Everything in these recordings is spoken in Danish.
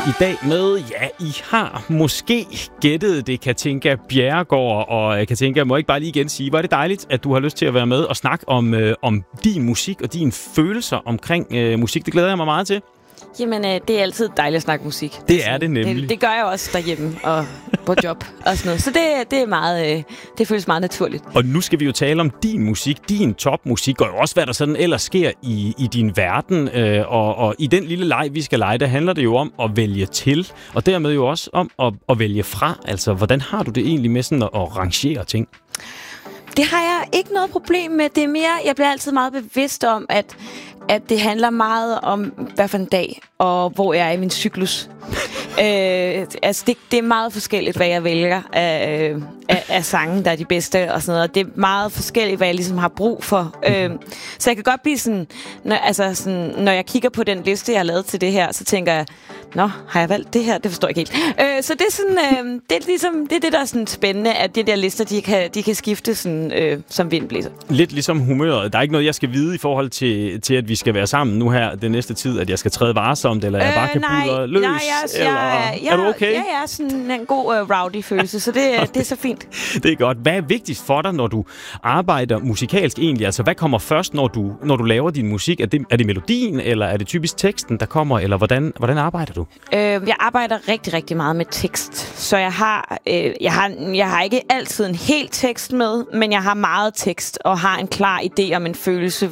i dag med, ja, I har måske gættet det, Katinka Bjerregaard. Og Katinka, må ikke bare lige igen sige, hvor er det dejligt, at du har lyst til at være med og snakke om din musik og dine følelser omkring musik. Det glæder jeg mig meget til. Jamen, det er altid dejligt at snakke musik. Det er det nemlig. Det gør jeg også derhjemme og på job og sådan noget. Så det er meget, det føles meget naturligt. Og nu skal vi jo tale om din musik, din topmusik, og jo også, hvad der sådan ellers sker i din verden. Og i den lille leg, vi skal lege, der handler det jo om at vælge til, og dermed jo også om at vælge fra. Altså, hvordan har du det egentlig med sådan at rangere ting? Det har jeg ikke noget problem med. Det er mere, jeg bliver altid meget bevidst om, at det handler meget om, hvad for en dag, og hvor jeg er i min cyklus. Altså det er meget forskelligt, hvad jeg vælger af sange, der er de bedste og sådan noget. Det er meget forskelligt, hvad jeg ligesom har brug for. Så jeg kan godt blive sådan, når jeg kigger på den liste, jeg har lavet til det her, så tænker jeg, nå, har jeg valgt det her? Det forstår jeg ikke helt. Så det er sådan, det er det, der er sådan spændende, at de der lister, de kan skifte sådan, som vindblæser. Lidt ligesom humøret. Der er ikke noget, jeg skal vide i forhold til at vi skal være sammen nu her den næste tid, at jeg skal træde varsomt, eller jeg bare kan buldre løs. Er du okay? Ja, jeg er sådan en god rowdy-følelse, så det er så fint. Det er godt. Hvad er vigtigst for dig, når du arbejder musikalsk egentlig? Altså, hvad kommer først, når du laver din musik? Er det melodien, eller er det typisk teksten, der kommer, eller hvordan arbejder du? Jeg arbejder rigtig, rigtig meget med tekst, så jeg har ikke altid en hel tekst med, men jeg har meget tekst, og har en klar idé om en følelse,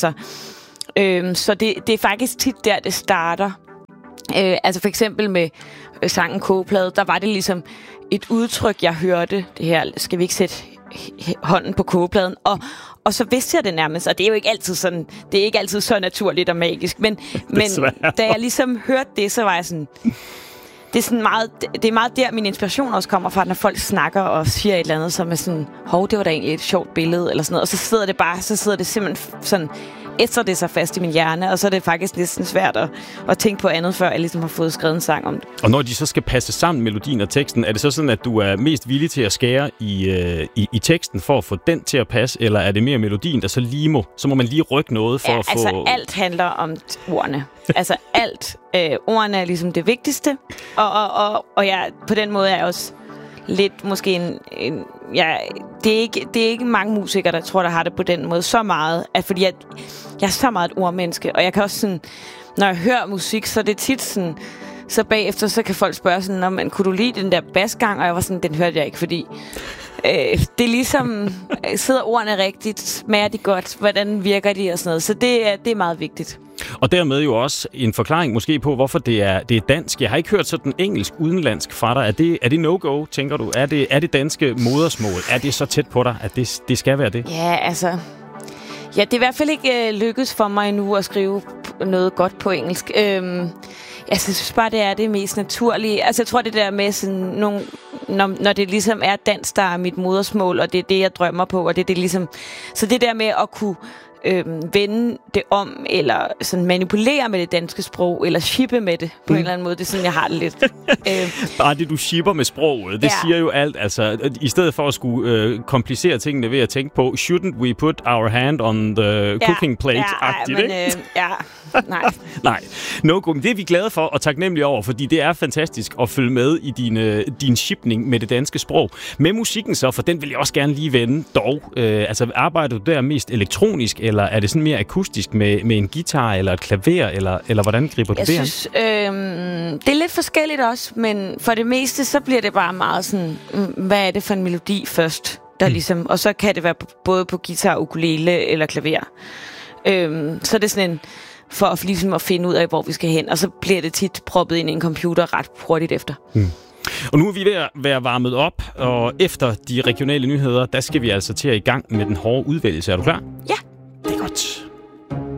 så det er faktisk tit der, det starter. Altså for eksempel med sangen Kogeplade, der var det ligesom et udtryk, jeg hørte. Det her, skal vi ikke sætte hånden på kogepladen? Og så vidste jeg det nærmest, og det er jo ikke altid sådan, det er ikke altid så naturligt og magisk, men da jeg ligesom hørte det, så var jeg sådan, det er meget der, min inspiration også kommer fra, når folk snakker og siger et eller andet, som er sådan, det var da egentlig et sjovt billede, eller sådan noget, og så sidder det simpelthen sådan, ætser det sig fast i min hjerne, og så er det faktisk næsten svært at tænke på andet, før jeg ligesom har fået skrevet en sang om det. Og når de så skal passe sammen, melodien og teksten, er det så sådan, at du er mest villig til at skære i teksten for at få den til at passe, eller er det mere melodien, der så må man lige rykke noget for at få... altså alt handler om ordene. Altså alt. Ordene er ligesom det vigtigste, og jeg, på den måde er jeg også lidt måske det er ikke mange musikere, der tror, der har det på den måde så meget, fordi jeg er så meget et ordmenneske, og jeg kan også sådan, når jeg hører musik, så er det tit sådan, så bagefter, så kan folk spørge sådan, men kunne du lide den der basgang? Og jeg var sådan, den hørte jeg ikke, fordi det er ligesom, sidder ordene rigtigt, smager de godt, hvordan virker de og sådan noget, så det er meget vigtigt. Og dermed jo også en forklaring måske på, hvorfor det er dansk. Jeg har ikke hørt sådan engelsk udenlandsk fra dig. Er det no-go, tænker du? Er det danske modersmål? Er det så tæt på dig, at det skal være det? Ja, altså... Ja, det er i hvert fald ikke lykkedes for mig endnu at skrive noget godt på engelsk. Jeg synes bare, det er det mest naturlige. Altså, jeg tror, det der med sådan når det ligesom er dans, der er mit modersmål, og det er det, jeg drømmer på, og det er det ligesom... Så det der med at kunne vende det om, eller sådan manipulere med det danske sprog, eller shippe med det på en eller anden måde. Det er sådan, jeg har det lidt. Bare det, du shipper med sproget, det siger jo alt. Altså, i stedet for at skulle komplicere tingene ved at tænke på, shouldn't we put our hand on the cooking plate-agtigt, ikke? Nej. Det er vi glade for og taknemmelige over, fordi det er fantastisk at følge med i din shipning med det danske sprog. Med musikken så, for den vil jeg også gerne lige vende dog. Altså, arbejder du der mest elektronisk, eller er det sådan mere akustisk med en guitar eller et klaver, eller hvordan griber du det? Jeg synes, det er lidt forskelligt også, men for det meste, så bliver det bare meget sådan, hvad er det for en melodi først, der ligesom, og så kan det være både på guitar, ukulele eller klaver. Så det er sådan en, for ligesom at finde ud af, hvor vi skal hen, og så bliver det tit proppet ind i en computer ret hurtigt efter. Og nu er vi ved at være varmet op, og efter de regionale nyheder, der skal vi altså til at i gang med den hårde udvælgelse. Er du klar? Ja.